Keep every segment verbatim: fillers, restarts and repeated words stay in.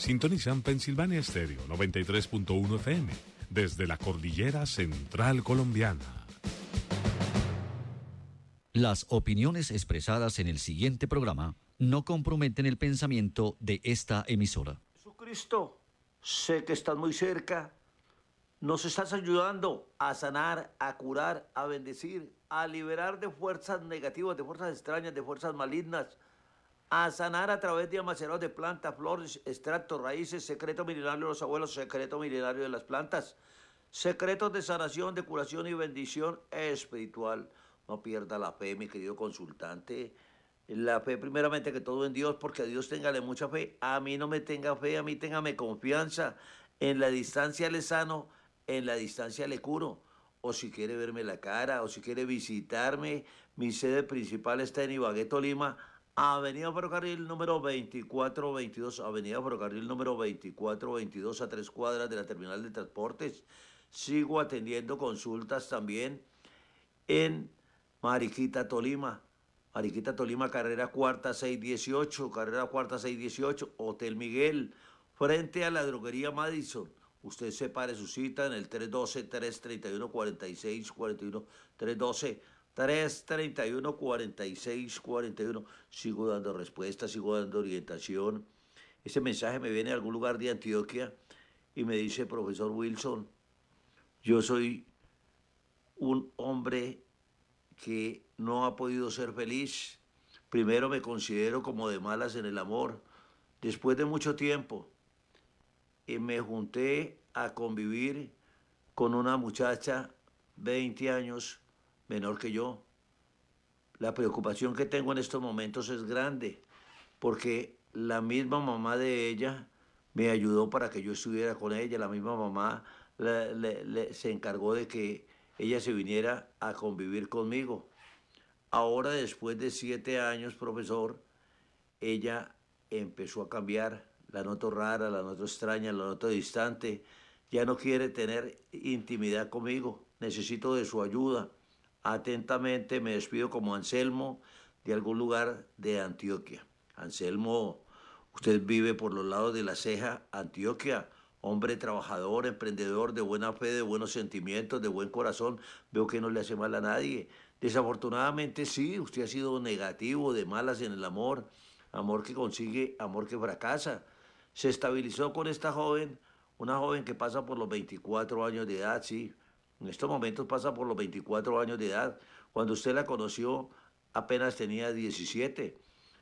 Sintonizan Pensilvania Estéreo noventa y tres punto uno F M desde la cordillera central colombiana. Las opiniones expresadas en el siguiente programa no comprometen el pensamiento de esta emisora. Jesucristo, sé que estás muy cerca. Nos estás ayudando a sanar, a curar, a bendecir, a liberar de fuerzas negativas, de fuerzas extrañas, de fuerzas malignas, a sanar a través de almacenados de plantas, flores, extractos, raíces, secreto milenario de los abuelos, secreto milenario de las plantas, secretos de sanación, de curación y bendición espiritual. No pierda la fe, mi querido consultante. La fe primeramente que todo en Dios, porque a Dios téngale mucha fe. A mí no me tenga fe, a mí téngame confianza. En la distancia le sano, en la distancia le curo. O si quiere verme la cara, o si quiere visitarme, mi sede principal está en Ibagué, Tolima, Avenida Ferrocarril número veinticuatro veintidós, Avenida Ferrocarril número veinticuatro veintidós, a tres cuadras de la terminal de transportes. Sigo atendiendo consultas también en Mariquita, Tolima. Mariquita, Tolima, carrera cuarta seiscientos dieciocho, carrera cuarta seiscientos dieciocho, Hotel Miguel, frente a la droguería Madison. Usted separe su cita en el tres uno dos, tres tres uno, cuatro seis cuatro uno, tres uno dos, tres tres uno, cuatro seis cuatro uno. Sigo dando respuestas, sigo dando orientación. Ese mensaje me viene de algún lugar de Antioquia y me dice: profesor Wilson, yo soy un hombre que no ha podido ser feliz. Primero me considero como de malas en el amor. Después de mucho tiempo, y me junté a convivir con una muchacha veinte años menor que yo. La preocupación que tengo en estos momentos es grande, porque la misma mamá de ella me ayudó para que yo estuviera con ella. La misma mamá le, le, le, se encargó de que ella se viniera a convivir conmigo. Ahora, después de siete años, profesor, ella empezó a cambiar. La noto rara, la noto extraña, la noto distante. Ya no quiere tener intimidad conmigo. Necesito de su ayuda. Atentamente me despido como Anselmo, de algún lugar de Antioquia. Anselmo, usted vive por los lados de La Ceja, Antioquia. Hombre trabajador, emprendedor, de buena fe, de buenos sentimientos, de buen corazón. Veo que no le hace mal a nadie. Desafortunadamente sí, usted ha sido negativo, de malas en el amor. Amor que consigue, amor que fracasa. Se estabilizó con esta joven, una joven que pasa por los veinticuatro años de edad, sí. En estos momentos pasa por los veinticuatro años de edad. Cuando usted la conoció apenas tenía diecisiete.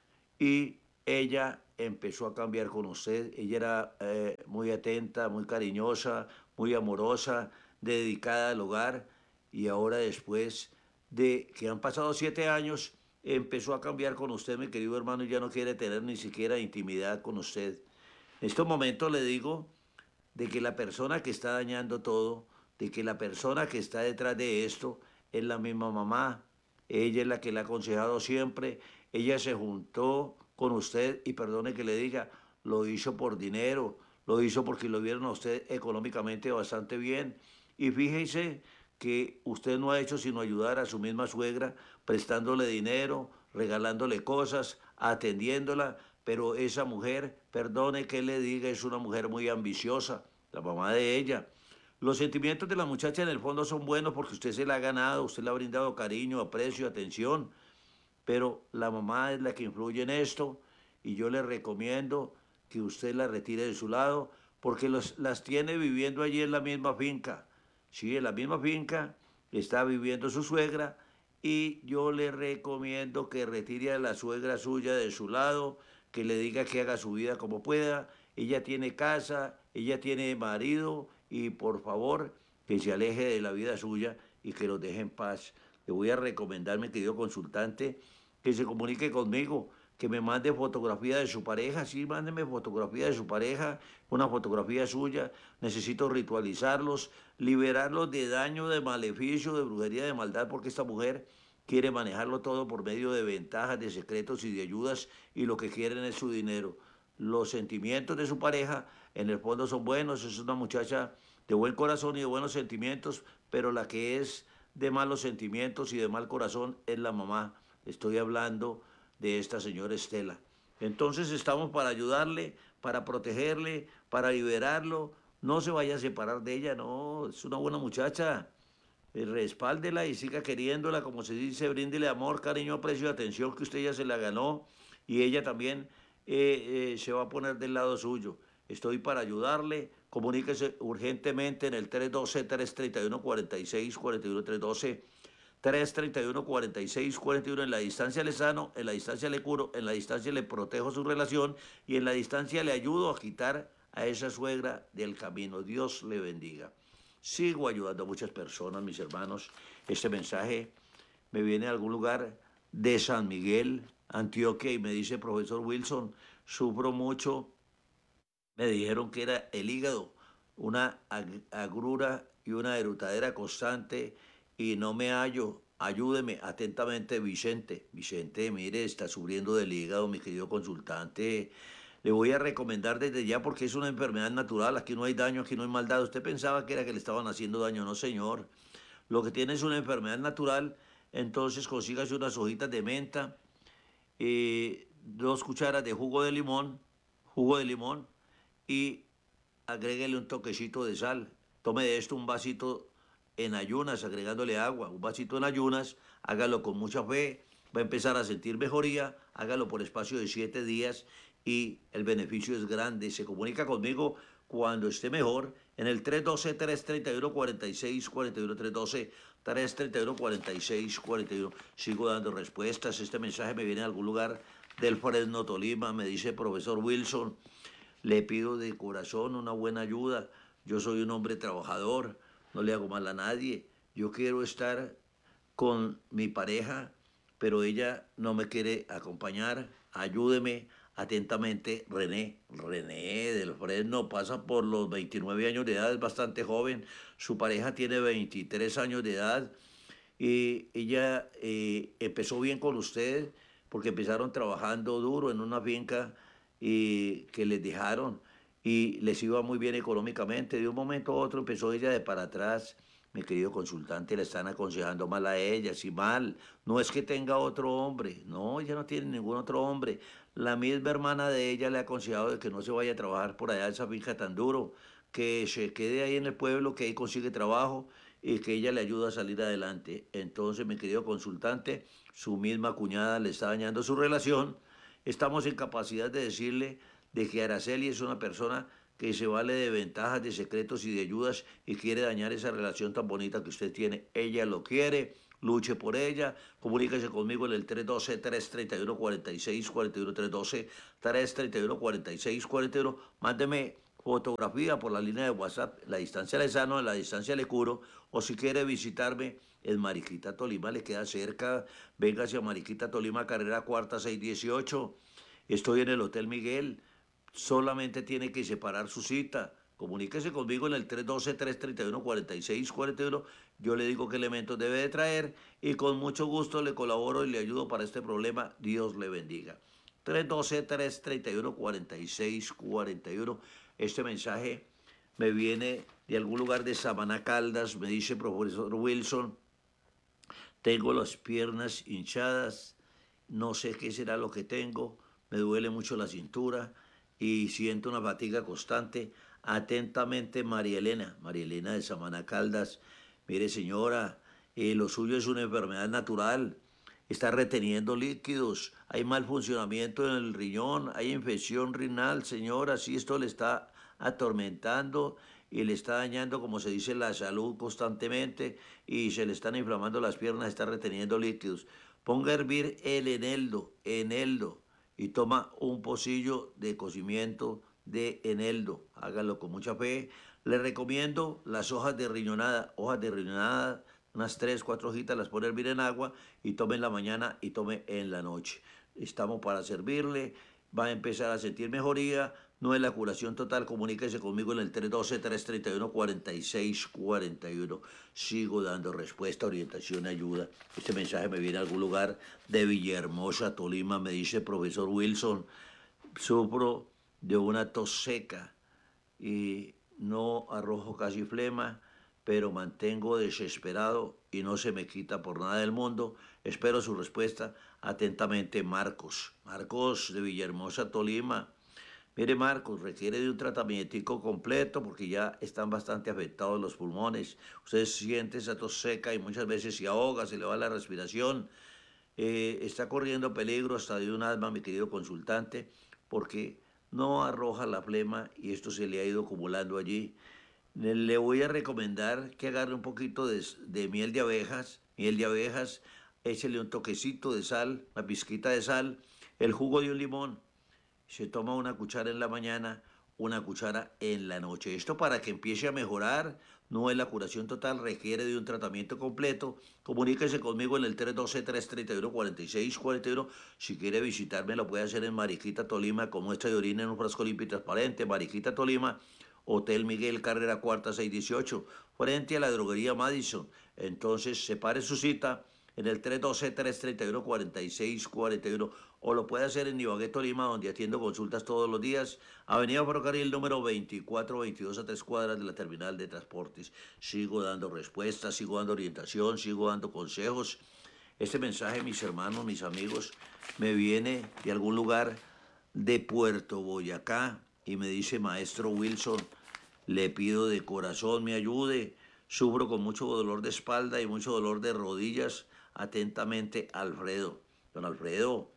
Y ella empezó a cambiar con usted. Ella era eh, muy atenta, muy cariñosa, muy amorosa, dedicada al hogar. Y ahora, después de que han pasado siete años, empezó a cambiar con usted, mi querido hermano, y ya no quiere tener ni siquiera intimidad con usted. En estos momentos le digo de que la persona que está dañando todo, de que la persona que está detrás de esto es la misma mamá. Ella es la que le ha aconsejado siempre. Ella se juntó con usted y perdone que le diga, lo hizo por dinero, lo hizo porque lo vieron a usted económicamente bastante bien. Y fíjese que usted no ha hecho sino ayudar a su misma suegra, prestándole dinero, regalándole cosas, atendiéndola, pero esa mujer, perdone que le diga, es una mujer muy ambiciosa, la mamá de ella. Los sentimientos de la muchacha en el fondo son buenos porque usted se la ha ganado, usted le ha brindado cariño, aprecio, atención, pero la mamá es la que influye en esto y yo le recomiendo que usted la retire de su lado porque los, las tiene viviendo allí en la misma finca. Sí, en la misma finca está viviendo su suegra y yo le recomiendo que retire a la suegra suya de su lado, que le diga que haga su vida como pueda. Ella tiene casa, ella tiene marido y por favor que se aleje de la vida suya y que los deje en paz. Le voy a recomendar, mi querido consultante, que se comunique conmigo, que me mande fotografía de su pareja. Sí, mándeme fotografía de su pareja, una fotografía suya. Necesito ritualizarlos, liberarlos de daño, de maleficio, de brujería, de maldad, porque esta mujer quiere manejarlo todo por medio de ventajas, de secretos y de ayudas, y lo que quieren es su dinero. Los sentimientos de su pareja en el fondo son buenos, es una muchacha de buen corazón y de buenos sentimientos, pero la que es de malos sentimientos y de mal corazón es la mamá. Estoy hablando de esta señora Estela. Entonces estamos para ayudarle, para protegerle, para liberarlo. No se vaya a separar de ella, no, es una buena muchacha. Eh, respáldela y siga queriéndola, como se dice, bríndele amor, cariño, aprecio y atención que usted ya se la ganó y ella también eh, eh, se va a poner del lado suyo. Estoy para ayudarle, comuníquese urgentemente en el tres uno dos, tres tres uno, cuatro seis cuatro uno, tres uno dos, tres tres uno, cuatro seis cuatro uno. En la distancia le sano, en la distancia le curo, en la distancia le protejo su relación y en la distancia le ayudo a quitar a esa suegra del camino. Dios le bendiga. Sigo ayudando a muchas personas, mis hermanos. Este mensaje me viene de algún lugar de San Miguel, Antioquia, y me dice, profesor Wilson, sufro mucho. Me dijeron que era el hígado, una agrura y una erutadera constante y no me hallo. Ayúdeme atentamente, Vicente. Vicente, mire, está sufriendo del hígado, mi querido consultante. Le voy a recomendar desde ya porque es una enfermedad natural. Aquí no hay daño, aquí no hay maldad. Usted pensaba que era que le estaban haciendo daño. No, señor. Lo que tiene es una enfermedad natural. Entonces consígase unas hojitas de menta, eh, dos cucharas de jugo de limón, jugo de limón, y agréguele un toquecito de sal. Tome de esto un vasito en ayunas, agregándole agua, un vasito en ayunas, hágalo con mucha fe, va a empezar a sentir mejoría, hágalo por espacio de siete días y el beneficio es grande. Se comunica conmigo cuando esté mejor en el tres uno dos, tres tres uno, cuatro seis cuatro uno, tres uno dos, tres tres uno, cuatro seis cuatro uno. Sigo dando respuestas. Este mensaje me viene de algún lugar del Fresno, Tolima. Me dice, profesor Wilson, le pido de corazón una buena ayuda. Yo soy un hombre trabajador, no le hago mal a nadie. Yo quiero estar con mi pareja, pero ella no me quiere acompañar. Ayúdeme atentamente, René. René del Fresno pasa por los veintinueve años de edad, es bastante joven. Su pareja tiene veintitrés años de edad y ella eh, empezó bien con usted porque empezaron trabajando duro en una finca y que les dejaron y les iba muy bien económicamente. De un momento a otro empezó ella de para atrás. Mi querido consultante, le están aconsejando mal a ella, sí, mal. No es que tenga otro hombre, no, ella no tiene ningún otro hombre. La misma hermana de ella le ha aconsejado de que no se vaya a trabajar por allá en esa finca tan duro, que se quede ahí en el pueblo, que ahí consigue trabajo y que ella le ayuda a salir adelante. Entonces, mi querido consultante, su misma cuñada le está dañando su relación. Estamos en capacidad de decirle de que Araceli es una persona que se vale de ventajas, de secretos y de ayudas y quiere dañar esa relación tan bonita que usted tiene. Ella lo quiere, luche por ella, comuníquese conmigo en el tres uno dos, tres tres uno, cuatro seis cuatro uno, tres uno dos, tres tres uno, cuatro seis cuatro uno. Mándeme fotografía por la línea de WhatsApp, la distancia le sano, la distancia le curo, o si quiere visitarme en Mariquita, Tolima, le queda cerca, venga hacia Mariquita, Tolima, carrera cuarta, seiscientos dieciocho. Estoy en el Hotel Miguel. Solamente tiene que separar su cita. Comuníquese conmigo en el tres uno dos, tres tres uno, cuatro seis cuatro uno. Yo le digo qué elementos debe de traer y con mucho gusto le colaboro y le ayudo para este problema. Dios le bendiga. tres uno dos, tres tres uno, cuatro seis cuatro uno. Este mensaje me viene de algún lugar de Samaná, Caldas. Me dice, profesor Wilson, tengo las piernas hinchadas, no sé qué será lo que tengo, me duele mucho la cintura y siento una fatiga constante. Atentamente, María Elena, María Elena de Samaná, Caldas. Mire, señora, eh, lo suyo es una enfermedad natural, está reteniendo líquidos, hay mal funcionamiento en el riñón, hay infección renal, señora, si esto le está atormentando y le está dañando, como se dice, la salud constantemente y se le están inflamando las piernas, está reteniendo líquidos. Ponga a hervir el eneldo, eneldo, y toma un pocillo de cocimiento de eneldo. Hágalo con mucha fe. Le recomiendo las hojas de riñonada, hojas de riñonada, unas tres, cuatro hojitas, las pone a hervir en agua y tome en la mañana y tome en la noche. Estamos para servirle, va a empezar a sentir mejoría. No es la curación total, comuníquese conmigo en el tres uno dos, tres tres uno, cuatro seis cuatro uno. Sigo dando respuesta, orientación, ayuda. Este mensaje me viene de algún lugar de Villahermosa, Tolima. Me dice, profesor Wilson, sufro de una tos seca y no arrojo casi flema, pero mantengo desesperado y no se me quita por nada del mundo. Espero su respuesta. Atentamente, Marcos. Marcos de Villahermosa, Tolima. Mire, Marcos, requiere de un tratamiento completo porque ya están bastante afectados los pulmones. Usted siente esa tos seca y muchas veces se ahoga, se le va la respiración. Eh, está corriendo peligro hasta de un asma, mi querido consultante, porque no arroja la flema y esto se le ha ido acumulando allí. Le, le voy a recomendar que agarre un poquito de, de miel de abejas, miel de abejas, échele un toquecito de sal, una pizquita de sal, el jugo de un limón. Se toma una cuchara en la mañana, una cuchara en la noche. Esto para que empiece a mejorar, no es la curación total, requiere de un tratamiento completo. Comuníquese conmigo en el tres uno dos, tres tres uno, cuatro seis cuatro uno. Si quiere visitarme, lo puede hacer en Mariquita, Tolima, con muestra de orina en un frasco limpio y transparente. Mariquita, Tolima, Hotel Miguel, carrera cuarta, seiscientos dieciocho, frente a la droguería Madison. Entonces, separe su cita en el tres uno dos, tres tres uno, cuatro seis cuatro uno, o lo puede hacer en Ibagué, Tolima, donde atiendo consultas todos los días, Avenida Ferrocarril número veinticuatro veintidós, a tres cuadras de la terminal de transportes. Sigo dando respuestas, sigo dando orientación, sigo dando consejos. Este mensaje, mis hermanos, mis amigos, me viene de algún lugar de Puerto Boyacá y me dice: maestro Wilson, le pido de corazón me ayude, sufro con mucho dolor de espalda y mucho dolor de rodillas. Atentamente, Alfredo. Don Alfredo,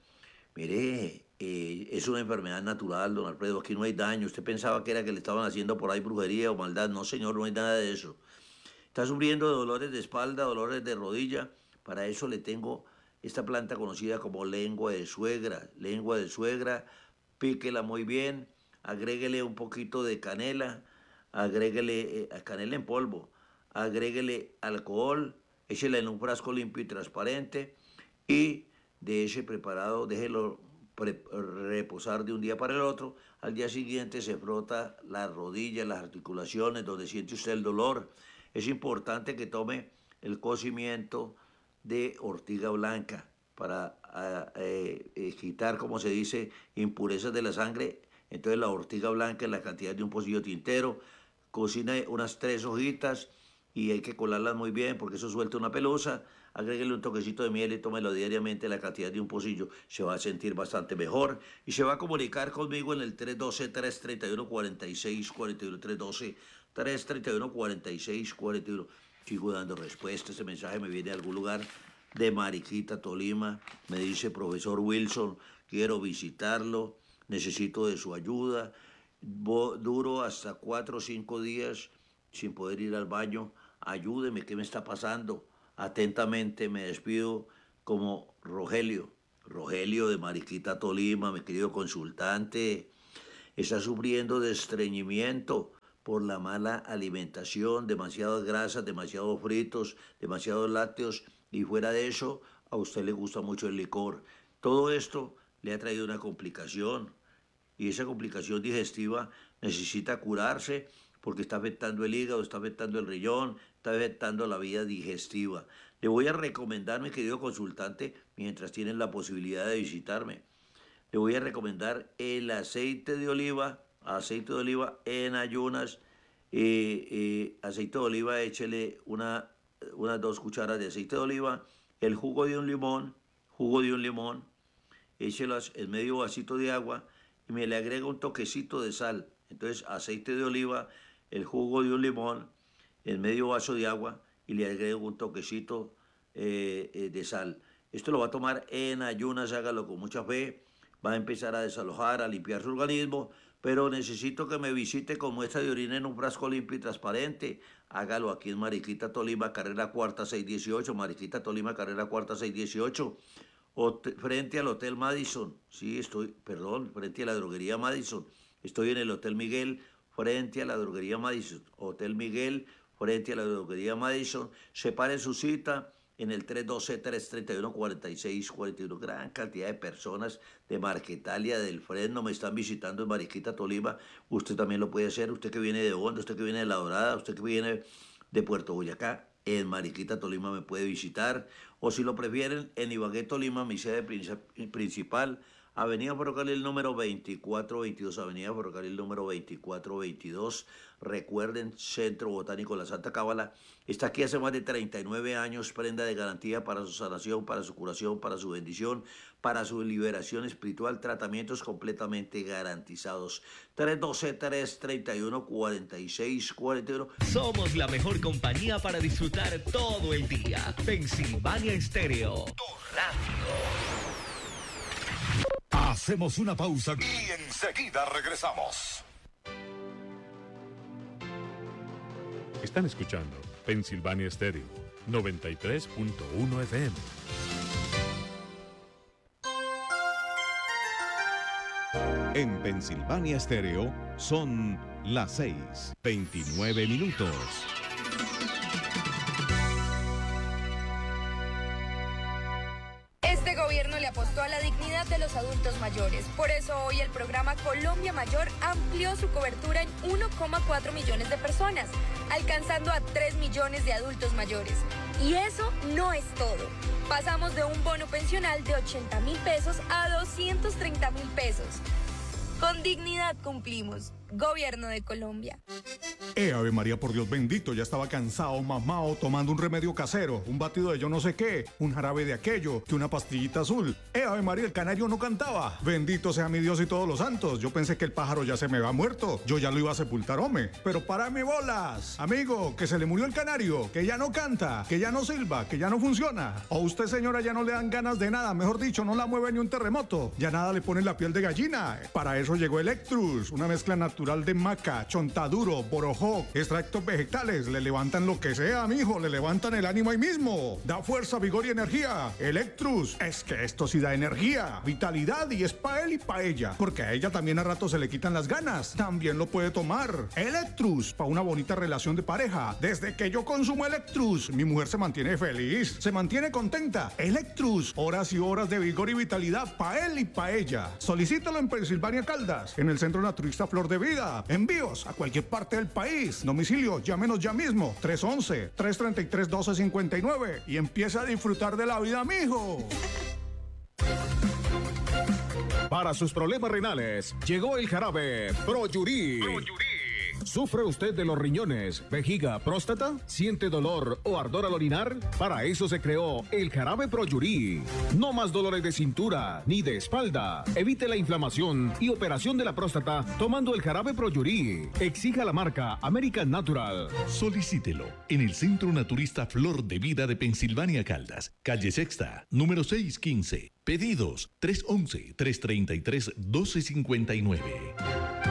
mire, eh, es una enfermedad natural, don Alfredo, aquí no hay daño. Usted pensaba que era que le estaban haciendo por ahí brujería o maldad. No, señor, no hay nada de eso. Está sufriendo de dolores de espalda, dolores de rodilla. Para eso le tengo esta planta conocida como lengua de suegra. Lengua de suegra, píquela muy bien, agréguele un poquito de canela, agréguele eh, canela en polvo, agréguele alcohol, échela en un frasco limpio y transparente y de ese preparado déjelo pre reposar de un día para el otro. Al día siguiente se frota las rodillas, las articulaciones, donde siente usted el dolor. Es importante que tome el cocimiento de ortiga blanca para eh, eh, quitar, como se dice, impurezas de la sangre. Entonces la ortiga blanca en la cantidad de un pocillo tintero, cocina unas tres hojitas y hay que colarlas muy bien porque eso suelta una pelusa. Agréguele un toquecito de miel y tómelo diariamente la cantidad de un pocillo. Se va a sentir bastante mejor y se va a comunicar conmigo en el tres uno dos, tres tres uno, cuatro seis cuatro uno, tres uno dos, tres tres uno, cuatro seis cuatro uno. Sigo dando respuesta. Este mensaje me viene de algún lugar de Mariquita, Tolima. Me dice: profesor Wilson, quiero visitarlo, necesito de su ayuda. Duro hasta cuatro o cinco días sin poder ir al baño. Ayúdeme, ¿qué me está pasando? Atentamente me despido como Rogelio. Rogelio de Mariquita, Tolima, mi querido consultante. Está sufriendo de estreñimiento por la mala alimentación, demasiadas grasas, demasiados fritos, demasiados lácteos, y fuera de eso, a usted le gusta mucho el licor. Todo esto le ha traído una complicación, y esa complicación digestiva necesita curarse porque está afectando el hígado, está afectando el riñón, está afectando la vía digestiva. Le voy a recomendar, mi querido consultante, mientras tienen la posibilidad de visitarme, le voy a recomendar el aceite de oliva, aceite de oliva en ayunas, eh, eh, aceite de oliva, échele una, unas dos cucharas de aceite de oliva, el jugo de un limón, jugo de un limón, échelas en medio vasito de agua y me le agrega un toquecito de sal. Entonces, aceite de oliva, el jugo de un limón, en medio vaso de agua y le agrego un toquecito eh, eh, de sal. Esto lo va a tomar en ayunas, hágalo con mucha fe. Va a empezar a desalojar, a limpiar su organismo, pero necesito que me visite con muestra de orina en un frasco limpio y transparente. Hágalo aquí en Mariquita, Tolima, carrera cuarta, seiscientos dieciocho, Mariquita, Tolima, carrera cuarta, seiscientos dieciocho, frente al Hotel Madison. Sí, estoy, perdón, frente a la droguería Madison. Estoy en el Hotel Miguel, frente a la droguería Madison. Hotel Miguel, frente a la droguería Madison. Separe su cita en el tres uno dos, tres tres uno, cuatro seis cuatro uno. Gran cantidad de personas de Marquetalia, del Fresno, me están visitando en Mariquita, Tolima. Usted también lo puede hacer. Usted que viene de Honda, usted que viene de La Dorada, usted que viene de Puerto Boyacá, en Mariquita, Tolima me puede visitar. O si lo prefieren, en Ibagué, Tolima, mi sede principal, Avenida Ferrocarril número veinticuatro veintidós, Avenida Ferrocarril número veinticuatro veintidós. Recuerden, Centro Botánico La Santa Cábala está aquí hace más de treinta y nueve años, prenda de garantía para su sanación, para su curación, para su bendición, para su liberación espiritual, tratamientos completamente garantizados. tres uno dos, tres tres uno, cuatro seis cuatro uno. Somos la mejor compañía para disfrutar todo el día. Pensilvania Estéreo, tu radio. Hacemos una pausa y enseguida regresamos. Están escuchando Pensilvania Estéreo noventa y tres punto uno F M. En Pensilvania Estéreo son las seis, veintinueve minutos. Este gobierno le apostó a la dignidad de los adultos mayores. Por eso hoy el programa Colombia Mayor amplió su cobertura en uno coma cuatro millones de personas, alcanzando a tres millones de adultos mayores. Y eso no es todo. Pasamos de un bono pensional de ochenta mil pesos a doscientos treinta mil pesos. Con dignidad cumplimos. Gobierno de Colombia. Eh, Ave María, por Dios bendito, ya estaba cansado, mamao, tomando un remedio casero, un batido de yo no sé qué, un jarabe de aquello, que una pastillita azul. Eh, Ave María, el canario no cantaba. Bendito sea mi Dios y todos los santos. Yo pensé que el pájaro ya se me había muerto. Yo ya lo iba a sepultar, hombre. Pero párame bolas. Amigo, que se le murió el canario, que ya no canta, que ya no silba, que ya no funciona. O usted, señora, ya no le dan ganas de nada. Mejor dicho, no la mueve ni un terremoto. Ya nada le pone la piel de gallina. Para eso llegó Electrus, una mezcla natural de maca, chontaduro, borojó, extractos vegetales. Le levantan lo que sea, mijo, le levantan el ánimo ahí mismo. Da fuerza, vigor y energía. Electrus, es que esto sí da energía, vitalidad, y es pa' él y pa' ella, porque a ella también a rato se le quitan las ganas. También lo puede tomar. Electrus, pa' una bonita relación de pareja. Desde que yo consumo Electrus, mi mujer se mantiene feliz, se mantiene contenta. Electrus, horas y horas de vigor y vitalidad pa' él y pa' ella. Solicítalo en Pensilvania Caldas, en el Centro Naturista Flor de Vida. Envíos a cualquier parte del país. Domicilio, llámenos ya mismo. tres once, tres treinta y tres, doce cincuenta y nueve y empieza a disfrutar de la vida, mijo. Para sus problemas renales, llegó el jarabe Proyurí. ¿Sufre usted de los riñones, vejiga, próstata? ¿Siente dolor o ardor al orinar? Para eso se creó el jarabe Proyurí. No más dolores de cintura ni de espalda. Evite la inflamación y operación de la próstata tomando el jarabe Proyurí. Exija la marca American Natural. Solicítelo en el Centro Naturista Flor de Vida de Pensilvania Caldas, calle Sexta, número seiscientos quince. Pedidos tres once, tres treinta y tres, doce cincuenta y nueve.